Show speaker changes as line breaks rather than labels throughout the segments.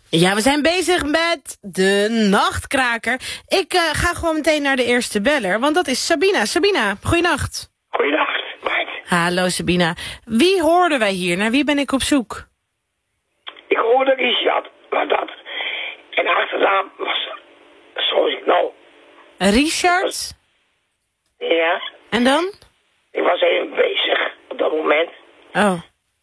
Ja, we zijn bezig met de Nachtkraker. Ik ga gewoon meteen naar de eerste beller, want dat is Sabina. Sabina, goeienacht.
Goeienacht, Mike.
Hallo Sabina. Wie hoorden wij hier? Naar wie ben ik op zoek?
Ik hoorde Richard, maar dat. En de achternaam was, zoals ik nou...
Richard?
Ja.
En dan?
Ik was even bezig op dat moment.
Oh.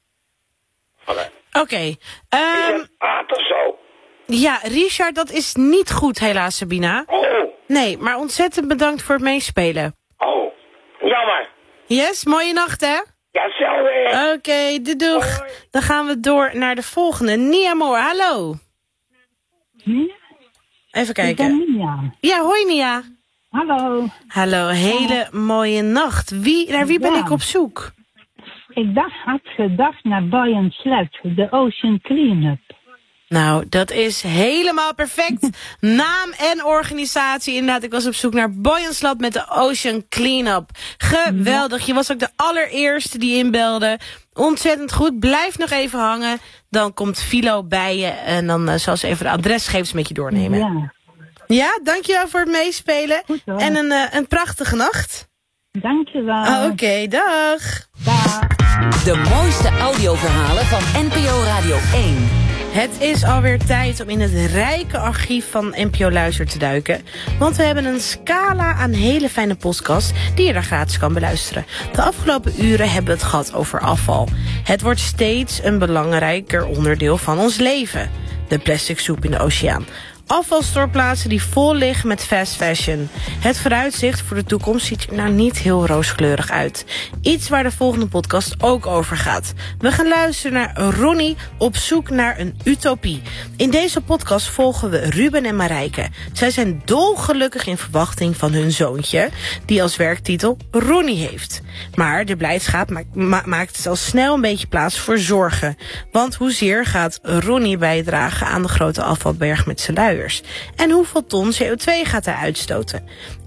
Oké.
Is het aard of zo?
Ja, Richard, dat is niet goed helaas, Sabina.
Oh.
Nee, maar ontzettend bedankt voor het meespelen.
Oh. Jammer.
Yes, mooie nacht, hè?
Ja, hetzelfde.
Oké, doeg.
Hoi.
Dan gaan we door naar de volgende. Nia Moore, hallo.
Nia?
Even
Ik ben
kijken.
Nia.
Ja, hoi Nia.
Hallo.
Hallo, hele mooie nacht. Naar wie ben ik op zoek?
Ik had gedacht naar Boy Slut, de Ocean Cleanup.
Nou, dat is helemaal perfect. Naam en organisatie. Inderdaad, ik was op zoek naar Boy Slut met de Ocean Cleanup. Geweldig. Je was ook de allereerste die inbelde. Ontzettend goed. Blijf nog even hangen. Dan komt Philo bij je. En dan zal ze even de adresgevers met je doornemen.
Ja.
Ja, dankjewel voor het meespelen.
Goed hoor.
En een prachtige nacht.
Dankjewel.
Oké, dag.
Dag.
De mooiste audioverhalen van NPO Radio 1.
Het is alweer tijd om in het rijke archief van NPO Luister te duiken. Want we hebben een scala aan hele fijne podcasts die je daar gratis kan beluisteren. De afgelopen uren hebben we het gehad over afval. Het wordt steeds een belangrijker onderdeel van ons leven. De plastic soep in de oceaan. Afvalstortplaatsen die vol liggen met fast fashion. Het vooruitzicht voor de toekomst ziet er nou niet heel rooskleurig uit. Iets waar de volgende podcast ook over gaat. We gaan luisteren naar Ronnie op zoek naar een utopie. In deze podcast volgen we Ruben en Marijke. Zij zijn dolgelukkig in verwachting van hun zoontje, die als werktitel Ronnie heeft. Maar de blijdschap maakt al snel een beetje plaats voor zorgen. Want hoezeer gaat Ronnie bijdragen aan de grote afvalberg met zijn luiers? En hoeveel ton CO2 gaat hij uitstoten?